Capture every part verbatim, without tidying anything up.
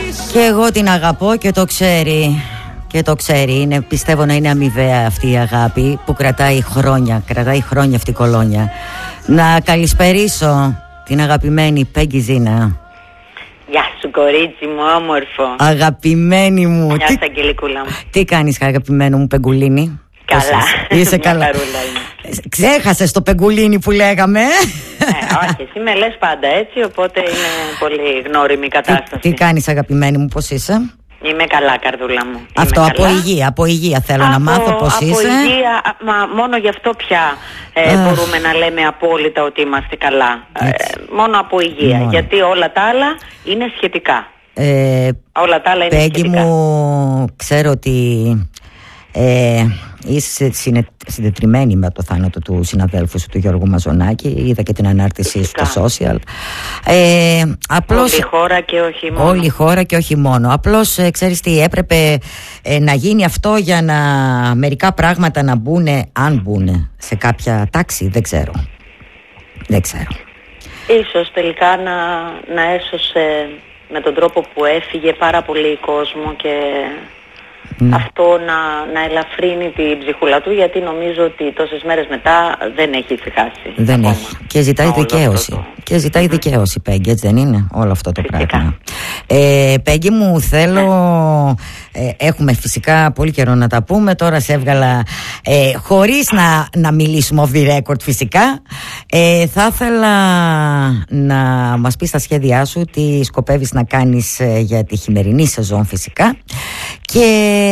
Και εγώ την αγαπώ και το ξέρει. Και το ξέρει, είναι, πιστεύω να είναι αμοιβαία αυτή η αγάπη που κρατάει χρόνια, κρατάει χρόνια αυτή η κολόνια. Να καλησπερίσω την αγαπημένη Πέγγι Ζήνα. Γεια σου κορίτσι μου, όμορφο. Αγαπημένη μου. Γεια σου Αγγελικούλα μου. Τι κάνεις αγαπημένο μου Πεγκουλίνη? Καλά. Είσαι καλά? Ξέχασες το Πεγκουλίνη που λέγαμε? Ε, όχι, εσύ με λες πάντα έτσι, οπότε είναι πολύ γνώριμη η κατάσταση. Τι, τι κάνεις αγαπημένη μου, πώς είσαι? Είμαι καλά καρδούλα μου. Αυτό Είμαι από καλά. υγεία, από υγεία θέλω από, να μάθω πώς από είσαι. Από υγεία, μα μόνο γι' αυτό πια ε, μπορούμε να λέμε απόλυτα ότι είμαστε καλά. Ε, μόνο από υγεία, μόνο. Γιατί όλα τα άλλα είναι σχετικά. Ε, όλα τα άλλα είναι Πέγγι σχετικά. μου, ξέρω ότι ε, είσαι συνε, συντετριμμένη με το θάνατο του συναδέλφου σου, του Γιώργου Μαζονάκη. Είδα και την ανάρτησή σου στο social. Ε, απλώς, όλη η χώρα και όχι μόνο. Όλη η χώρα και όχι μόνο. Απλώς ε, ξέρεις τι, έπρεπε ε, να γίνει αυτό για να μερικά πράγματα να μπουνε, αν μπουνε σε κάποια τάξη, δεν ξέρω. Δεν ξέρω. Ίσως τελικά να, να έσωσε με τον τρόπο που έφυγε πάρα πολύ κόσμο και mm. αυτό να, να ελαφρύνει την ψυχούλα του, γιατί νομίζω ότι τόσες μέρες μετά δεν έχει ησυχάσει. Δεν ακόμα. έχει. Και ζητάει δικαίωση. Το... Και ζητάει mm. δικαίωση, Πέγγι, έτσι δεν είναι όλο αυτό το φυσικά. Πράγμα. Ε, Πέγγι μου, θέλω... Ε, έχουμε φυσικά πολύ καιρό να τα πούμε. Τώρα σε έβγαλα ε, χωρίς να, να μιλήσουμε off the record φυσικά. ε, Θα ήθελα να μας πεις τα σχέδιά σου, τι σκοπεύεις να κάνεις ε, για τη χειμερινή σεζόν φυσικά, και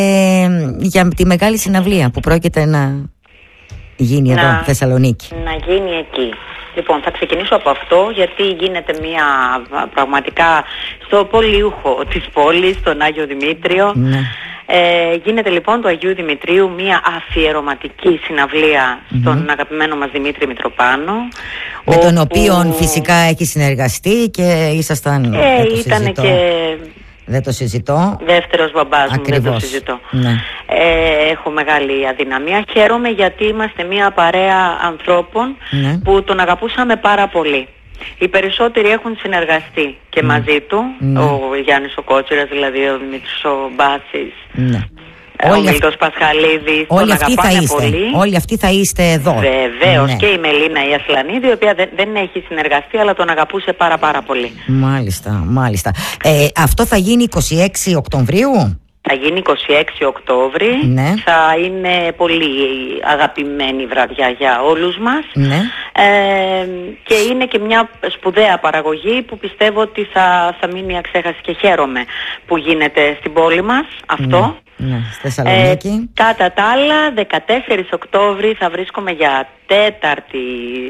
ε, για τη μεγάλη συναυλία που πρόκειται να γίνει να, εδώ Θεσσαλονίκη. Να γίνει εκεί. Λοιπόν, θα ξεκινήσω από αυτό, γιατί γίνεται μια πραγματικά στο πολιούχο της πόλης, στον Άγιο Δημήτριο. Ναι. Ε, γίνεται λοιπόν του Αγίου Δημητρίου μια αφιερωματική συναυλία mm-hmm. στον αγαπημένο μας Δημήτρη Μητροπάνο. Με όπου... τον οποίο φυσικά έχει συνεργαστεί και ήσασταν... Ε, ήταν και... Δεν το συζητώ. Δεύτερος μπαμπάς μου, δεν το συζητώ. Ναι. Ε, έχω μεγάλη αδυναμία. Χαίρομαι γιατί είμαστε μια παρέα ανθρώπων ναι. που τον αγαπούσαμε πάρα πολύ. Οι περισσότεροι έχουν συνεργαστεί και ναι. μαζί του. Ναι. Ο Γιάννης ο Κότσιρας, δηλαδή ο Δημήτρης ο Μπάσης. Ναι. Ο Μίλτος Πασχαλίδης, όλοι αυτοί θα είστε. Πολύ. Όλοι αυτοί θα είστε εδώ. Βεβαίως, ναι. και η Μελίνα η Ασλανίδη, η οποία δεν, δεν έχει συνεργαστεί, αλλά τον αγαπούσε πάρα πάρα πολύ. Μάλιστα, μάλιστα. Ε, αυτό θα γίνει είκοσι έξι Οκτωβρίου. Θα γίνει είκοσι έξι Οκτώβρη, ναι. θα είναι πολύ αγαπημένη βραδιά για όλους μας. Ναι. Ε, και είναι και μια σπουδαία παραγωγή που πιστεύω ότι θα, θα μείνει αξέχαστη, και χαίρομαι που γίνεται στην πόλη μας αυτό. Ναι, ναι, στη Θεσσαλονίκη. Ε, κατά τα άλλα, δεκατέσσερις Οκτώβρη θα βρίσκομαι για τέταρτη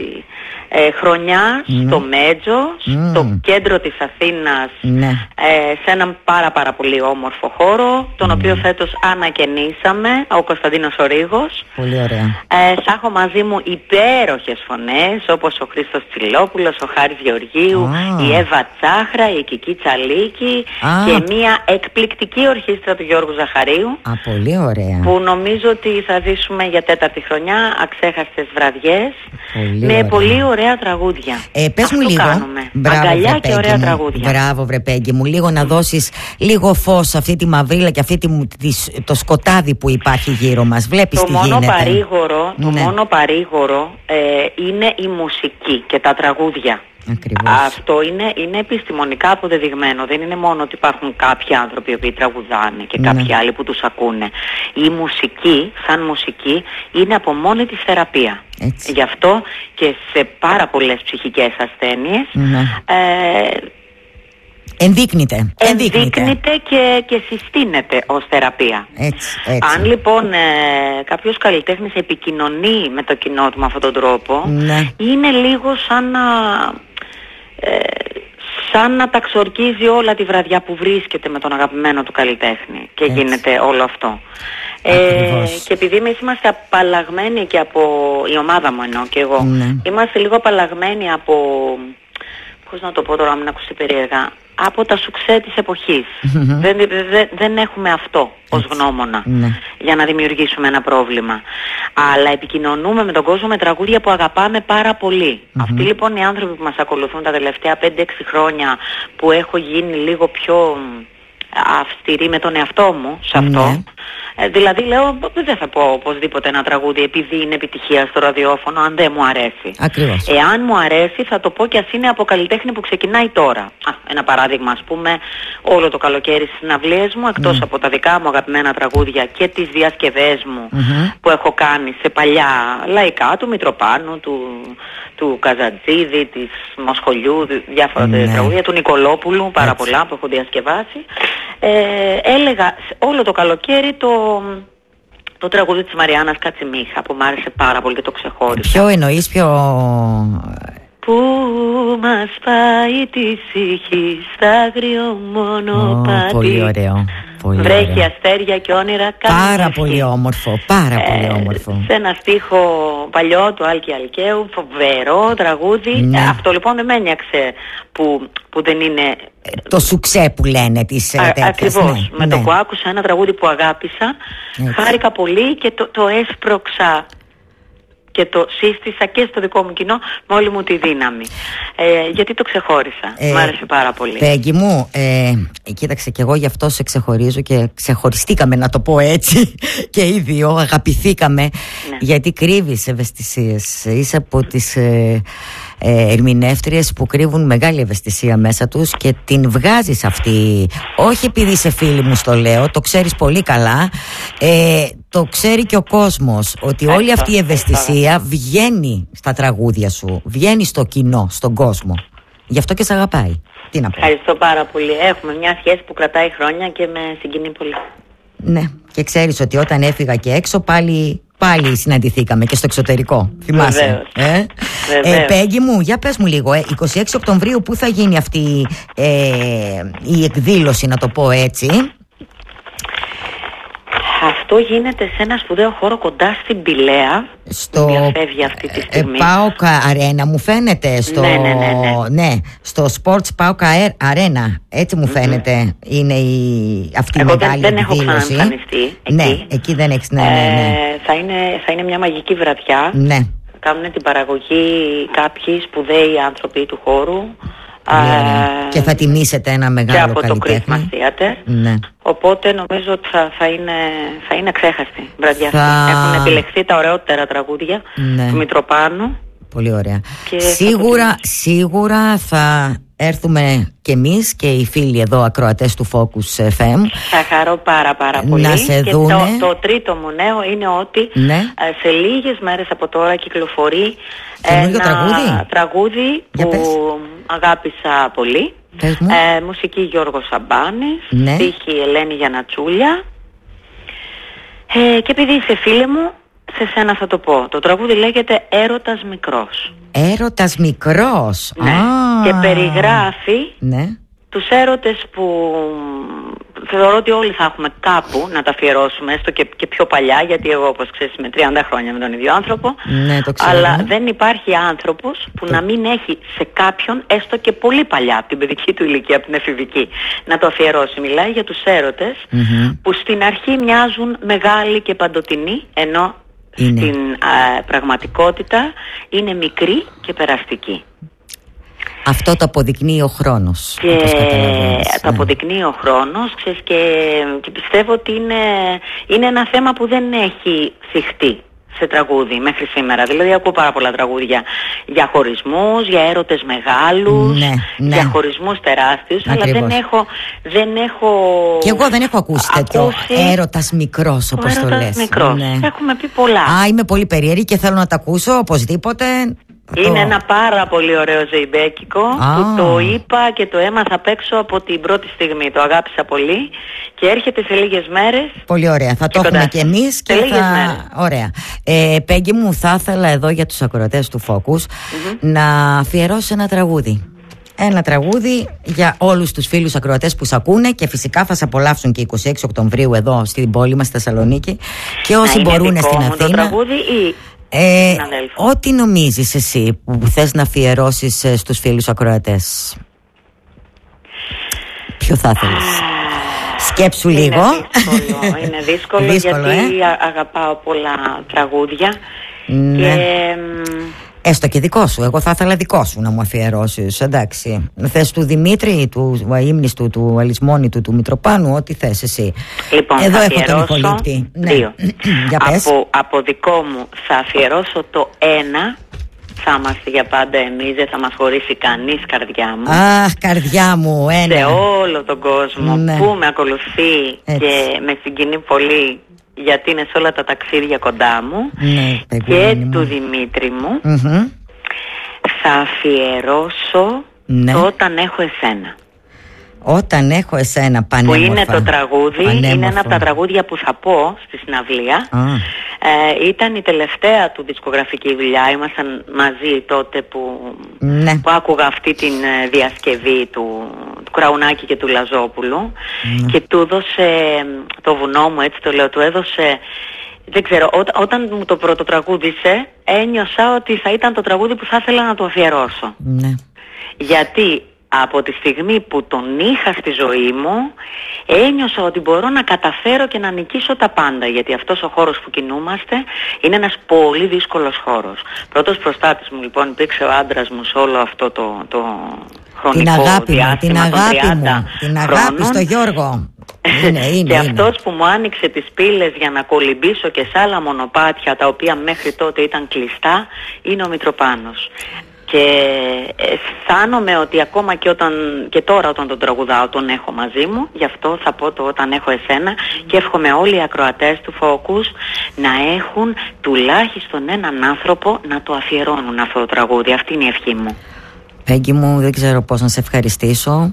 ε, χρονιά mm. στο Μέτζο, mm. στο κέντρο της Αθήνας, mm. ε, σε έναν πάρα πάρα πολύ όμορφο χώρο, τον mm. οποίο φέτος ανακαινήσαμε, ο Κωνσταντίνος ο Ρήγος. Πολύ ωραία. Ε, θα έχω μαζί μου υπέροχες φωνές, όπως ο Χρήστος Τσιλόπουλος, ο Χάρης Γεωργίου, ah. η Εύα Τσάχρα, η Κική Τσαλίκη ah. και μια εκπληκτική ορχήστρα του Γιώργου Ζαχαρίου. Α, πολύ ωραία. Που νομίζω ότι θα ζήσουμε για τέταρτη χρονιά αξέχαστες βραδιές πολύ με ωραία. πολύ ωραία τραγούδια. Ε, πες Αυτό μου λίγο. κάνουμε. Μπράβο, αγκαλιά βρε, και ωραία μου. τραγούδια. Μπράβο βρε Πέγγι μου, λίγο να δώσεις λίγο φως σε αυτή τη μαυρίλα και αυτή τη, τη, το σκοτάδι που υπάρχει γύρω μας. Βλέπεις το τι μόνο γίνεται. Παρήγορο, το ναι. μόνο παρήγορο ε, είναι η μουσική και τα τραγούδια. Ακριβώς. Αυτό είναι, είναι επιστημονικά αποδεδειγμένο. Δεν είναι μόνο ότι υπάρχουν κάποιοι άνθρωποι οι οποίοι τραγουδάνε και κάποιοι ναι. άλλοι που τους ακούνε. Η μουσική, σαν μουσική, είναι από μόνη της θεραπεία. Έτσι. Γι' αυτό και σε πάρα πολλές ψυχικές ασθένειες ναι. ε, ενδείκνυται. ενδείκνυται και, και συστήνεται ως θεραπεία. Έτσι, έτσι. Αν λοιπόν ε, κάποιος καλλιτέχνης επικοινωνεί με το κοινό του με αυτόν τον τρόπο, ναι. είναι λίγο σαν να... Ε, σαν να τα ξορκίζει όλα τη βραδιά που βρίσκεται με τον αγαπημένο του καλλιτέχνη και έτσι. Γίνεται όλο αυτό. Ε, και επειδή εμείς είμαστε απαλλαγμένοι και από, η ομάδα μου εννοώ και εγώ, ναι. είμαστε λίγο απαλλαγμένοι από, πώς να το πω τώρα, μην ακουστεί περίεργα, από τα σουξέ της εποχής. Mm-hmm. Δεν, δεν, δεν έχουμε αυτό ως έτσι. Γνώμονα ναι. για να δημιουργήσουμε ένα πρόβλημα. Αλλά επικοινωνούμε με τον κόσμο με τραγούδια που αγαπάμε πάρα πολύ. Mm-hmm. Αυτοί λοιπόν οι άνθρωποι που μας ακολουθούν τα τελευταία πέντε έξι χρόνια, που έχω γίνει λίγο πιο αυστηρή με τον εαυτό μου σε αυτό. Ναι. Ε, δηλαδή λέω δεν θα πω οπωσδήποτε ένα τραγούδι επειδή είναι επιτυχία στο ραδιόφωνο αν δεν μου αρέσει. Ακριβώς. Εάν μου αρέσει θα το πω και ας είναι από καλλιτέχνη που ξεκινάει τώρα. Α, ένα παράδειγμα, ας πούμε, όλο το καλοκαίρι στις συναυλίες μου, εκτός mm. από τα δικά μου αγαπημένα τραγούδια και τις διασκευές μου mm-hmm. που έχω κάνει σε παλιά λαϊκά, του Μητροπάνου, του, του Καζατζίδη, της Μοσχολιού, διάφορα mm. τραγούδια, του Νικολόπουλου, πάρα Έτσι. πολλά που έχω διασκευάσει. Ε, έλεγα όλο το καλοκαίρι το, το τραγούδι της Μαριάννας Κατσιμίχα που μου άρεσε πάρα πολύ και το ξεχώρισα. Ποιο εννοείς, ποιο... Πού μας πάει τη ψυχή στα άγριο μονοπάτι. Oh, πολύ ωραίο. Πολύ βρέχει ωραίο. Αστέρια και όνειρα. Πάρα πολύ όμορφο, πάρα ε, πολύ όμορφο. Σε ένα στίχο παλιό του Άλκη Αλκαίου, φοβερό τραγούδι. Ναι. Αυτό λοιπόν δεν με ένιαξε που, που δεν είναι... Το σουξέ που λένε της τέτοιας. Ακριβώς. Ναι, με ναι. το που άκουσα ένα τραγούδι που αγάπησα, Έτσι. χάρηκα πολύ και το, το έσπρωξα και το σύστησα και στο δικό μου κοινό με όλη μου τη δύναμη. Ε, γιατί το ξεχώρισα. Ε, Μ' άρεσε πάρα πολύ. Πέγγι μου, ε, κοίταξε κι εγώ γι' αυτό σε ξεχωρίζω και ξεχωριστήκαμε, να το πω έτσι, και οι δύο αγαπηθήκαμε, ναι. γιατί κρύβεις ευαισθησίες. Είσαι από τις ε, ε, ερμηνεύτριες που κρύβουν μεγάλη ευαισθησία μέσα τους και την βγάζεις αυτή. Όχι επειδή είσαι φίλη μου στο λέω, το ξέρεις πολύ καλά. Ε, το ξέρει και ο κόσμος ότι Άχι, όλη αυτή η ευαισθησία βγαίνει στα τραγούδια σου, βγαίνει στο κοινό, στον κόσμο. Γι' αυτό και σε αγαπάει. Τι να πω. Ευχαριστώ πάρα πολύ. Έχουμε μια σχέση που κρατάει χρόνια και με συγκινεί πολύ. Ναι, και ξέρεις ότι όταν έφυγα και έξω πάλι, πάλι συναντηθήκαμε και στο εξωτερικό. Θυμάσαι. Βεβαίως. Ε? Ε, Πέγγι μου, για πες μου λίγο, ε, εικοστή έκτη Οκτωβρίου πού θα γίνει αυτή ε, η εκδήλωση, να το πω έτσι? Αυτό γίνεται σε ένα σπουδαίο χώρο κοντά στην Πηλαία. Στο διαφεύγει αυτή τη στιγμή. ΠΑΟΚ Αρένα μου φαίνεται. Στο, ναι, ναι, ναι, ναι. ναι, στο Sports ΠΑΟΚ Αρένα. Έτσι μου φαίνεται. Mm-hmm. Είναι η, αυτή η Εγώ μεγάλη δεν, δεν εκδήλωση. έχω ξαναεμφανιστεί εκεί. Ναι, εκεί δεν έχεις. Ναι, ναι, ναι. Ε, θα, είναι, θα είναι μια μαγική βραδιά. Ναι. Κάνουν την παραγωγή κάποιοι σπουδαίοι άνθρωποι του χώρου. Yeah. Και θα τιμήσετε ένα μεγάλο καλλιτέχνη. Και από το Christmas Theater. Ναι. Οπότε νομίζω ότι θα, θα, είναι, θα είναι ξέχαστη βραδιά. Θα... Έχουν επιλεχθεί τα ωραιότερα τραγούδια ναι. του Μητροπάνου. Πολύ ωραία. Σίγουρα, θα σίγουρα θα έρθουμε κι εμείς και οι φίλοι εδώ ακροατές του Focus εφ εμ. Θα χαρώ πάρα πάρα πολύ. Να σε και δούνε. Το, το τρίτο μου νέο είναι ότι ναι. σε λίγες μέρες από τώρα κυκλοφορεί ένα τραγούδι, τραγούδι που πες. αγάπησα πολύ. Ε, μουσική Γιώργος Σαμπάνης, ναι. στίχη Ελένη Γιαννατσούλια. Ε, και επειδή είσαι φίλη μου, σε σένα θα το πω. Το τραγούδι λέγεται Έρωτας Μικρός. Έρωτας Μικρός. Ναι. Ah. Και περιγράφει ναι. τους έρωτες που θεωρώ ότι όλοι θα έχουμε κάπου να τα αφιερώσουμε, έστω και, και πιο παλιά, γιατί εγώ όπως ξέρεις είμαι τριάντα χρόνια με τον ίδιο άνθρωπο. Ναι, το ξέρω. Αλλά δεν υπάρχει άνθρωπος που το... να μην έχει σε κάποιον, έστω και πολύ παλιά, από την παιδική του ηλικία, από την εφηβική, να το αφιερώσει. Μιλάει για τους έρωτες mm-hmm. που στην αρχή μοιάζουν μεγάλοι και παντοτινοί, ενώ είναι. στην α, πραγματικότητα είναι μικροί και περαστικοί. Αυτό το αποδεικνύει ο χρόνος. Και το ναι. αποδεικνύει ο χρόνος, ξέρεις, και, και πιστεύω ότι είναι, είναι ένα θέμα που δεν έχει θυχτεί σε τραγούδι μέχρι σήμερα. Δηλαδή ακούω πάρα πολλά τραγούδια για χωρισμούς, για έρωτες μεγάλους, ναι, ναι. για χωρισμούς τεράστιους. Ακριβώς. Αλλά δεν έχω, δεν έχω... Και εγώ δεν έχω ακούσει, ακούσει τέτοιο έρωτας μικρός, όπως το λες. Μικρός. Ναι. Έχουμε πει πολλά. Α, είμαι πολύ περίεργη και θέλω να τα ακούσω οπωσδήποτε. Είναι το... ένα πάρα πολύ ωραίο ζεϊμπέκικο ah. που το είπα και το έμαθα απ' έξω από την πρώτη στιγμή. Το αγάπησα πολύ και έρχεται σε λίγες μέρες. Πολύ ωραία. Θα το έχουμε και εμείς και σε θα... Ωραία. Ε, Πέγγι μου, θα ήθελα εδώ για τους ακροατές του Focus mm-hmm. να αφιερώσω ένα τραγούδι. Ένα τραγούδι για όλους τους φίλους ακροατές που σ' ακούνε και φυσικά θα σε απολαύσουν και εικοστή έκτη Οκτωβρίου εδώ στην πόλη μας, στη Θεσσαλονίκη, και όσοι μπορούν στην Αθήνα. Το τραγούδι ή... Ε, ό,τι νομίζεις εσύ που θες να αφιερώσεις στους φίλους ακροατές. Ποιο θα ήθελες? Σκέψου είναι λίγο. Δύσκολο, είναι δύσκολο, δύσκολο γιατί ε? αγαπάω πολλά τραγούδια. Ναι. Και... Έστω και δικό σου. Εγώ θα ήθελα δικό σου να μου αφιερώσεις. Εντάξει. Θες του Δημήτρη, του αείμνηστου, του Αλυσμόνητου, του Μητροπάνου, ό,τι θες εσύ. Λοιπόν, εδώ θα έχω τον ηχολήπτη. Δύο. Ναι. Για πες. Από, από δικό μου θα αφιερώσω το ένα. Θα είμαστε για πάντα εμείς, δεν θα μας χωρίσει κανείς, καρδιά μου. Αχ, καρδιά μου, ένα. Σε όλο τον κόσμο, ναι, που με ακολουθεί, έτσι, και με συγκινεί πολύ, γιατί είναι σε όλα τα ταξίδια κοντά μου, ναι, και μου. Του Δημήτρη μου, mm-hmm. θα αφιερώσω, ναι, το Όταν έχω εσένα. Όταν έχω εσένα, πανέμορφα. Που είναι το τραγούδι, πανέμορφα. Είναι ένα από τα τραγούδια που θα πω στη συναυλία. Ah. Ε, ήταν η τελευταία του δισκογραφική δουλειά. Ήμασταν μαζί τότε που, ναι, που άκουγα αυτή την διασκευή του, του Κραουνάκη και του Λαζόπουλου, ναι, και του έδωσε το βουνό μου, έτσι το λέω, του έδωσε, δεν ξέρω, ό, όταν μου το πρώτο τραγούδισε, ένιωσα ότι θα ήταν το τραγούδι που θα ήθελα να το αφιερώσω, ναι, γιατί από τη στιγμή που τον είχα στη ζωή μου, ένιωσα ότι μπορώ να καταφέρω και να νικήσω τα πάντα, γιατί αυτός ο χώρος που κινούμαστε είναι ένας πολύ δύσκολος χώρος. Πρώτος προστάτης μου λοιπόν υπήρξε ο άντρας μου σε όλο αυτό το, το χρονικό την αγάπη διάστημα, μου, την αγάπη μου, την αγάπη στο Γιώργο. Είναι, είναι, και είναι. αυτός που μου άνοιξε τις πύλες για να κολυμπήσω και σε άλλα μονοπάτια τα οποία μέχρι τότε ήταν κλειστά, είναι ο Μητροπάνος. Και αισθάνομαι ότι ακόμα και, όταν, και τώρα όταν τον τραγουδάω τον έχω μαζί μου, γι' αυτό θα πω το Όταν έχω εσένα, και εύχομαι όλοι οι ακροατές του Focus να έχουν τουλάχιστον έναν άνθρωπο να το αφιερώνουν αυτό το τραγούδι. Αυτή είναι η ευχή μου. Πέγγι μου, δεν ξέρω πώς να σε ευχαριστήσω.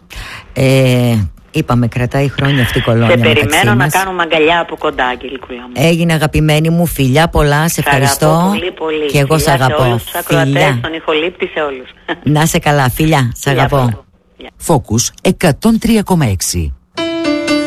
ε, Είπαμε, κρατάει χρόνια αυτή η κολόνια. Σε περιμένω να κάνουμε αγκαλιά από κοντά, Αγγελικούλα μου. Έγινε, αγαπημένη μου, φιλιά πολλά, σε ευχαριστώ. Αγαπώ πολύ, πολύ. Και εγώ σε αγαπώ. Σε όλους τους ακροατές, τον ηχολήπτη, σε όλους. Να σε καλά, φιλιά, σε αγαπώ. Focus εκατόν τρία κόμμα έξι.